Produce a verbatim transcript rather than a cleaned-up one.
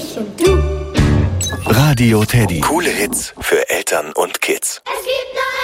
ich und du. Radio Teddy. Coole Hits für Eltern und Kids. Es gibt noch